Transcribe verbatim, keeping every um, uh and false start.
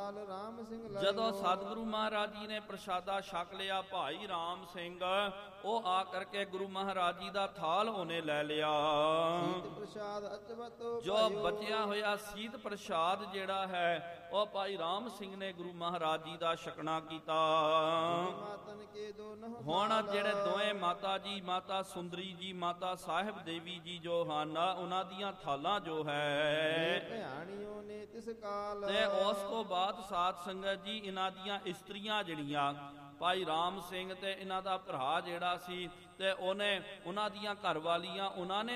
ਥਾਲ ਰਾਮ ਸਿੰਘ ਲਾਇਓ। ਜਦੋਂ ਸਤਿਗੁਰੂ ਮਹਾਰਾਜ ਜੀ ਨੇ ਪ੍ਰਸ਼ਾਦਾ ਛਕ ਲਿਆ, ਭਾਈ ਰਾਮ ਸਿੰਘ ਉਹ ਆ ਕਰਕੇ ਗੁਰੂ ਮਹਾਰਾਜ ਜੀ ਦਾ ਥਾਲ ਉਹਨੇ ਲੈ ਲਿਆ। ਸੀਤ ਪ੍ਰਸ਼ਾਦ ਅਚਵਤ ਜੋ ਬਚਿਆ ਹੋਇਆ ਸੀਤ ਪ੍ਰਸ਼ਾਦ ਜਿਹੜਾ ਹੈ ਉਹ ਭਾਈ ਰਾਮ ਸਿੰਘ ਨੇ ਗੁਰੂ ਮਹਾਰਾਜ ਜੀ ਦਾ ਛਕਣਾ ਕੀਤਾ। ਮਾਤਨ ਕੇ ਦੋਨੋਂ ਹੁਣ ਜਿਹੜੇ ਦੋਵੇਂ ਮਾਤਾ ਜੀ, ਮਾਤਾ ਸੁੰਦਰੀ ਜੀ, ਮਾਤਾ ਸਾਹਿਬ ਦੇਵੀ ਜੀ ਜੋ ਹਨ, ਉਹਨਾਂ ਦੀਆਂ ਥਾਲਾਂ ਜੋ ਹੈ ਭਿਆਣੀਓ ਨੇ ਤਿਸ ਕਾਲ। ਤੇ ਉਸ ਤੋਂ ਬਾਅਦ ਸਾਧ ਸੰਗਤ ਜੀ ਇਹਨਾਂ ਦੀਆਂ ਇਸਤਰੀਆਂ ਜਿਹੜੀਆਂ ਭਾਈ ਰਾਮ ਸਿੰਘ ਤੇ ਇਹਨਾਂ ਦਾ ਭਰਾ ਜਿਹੜਾ ਸੀ ਤੇ ਉਹਨੇ ਉਹਨਾਂ ਦੀਆਂ ਘਰਵਾਲੀਆਂ ਉਹਨਾਂ ਨੇ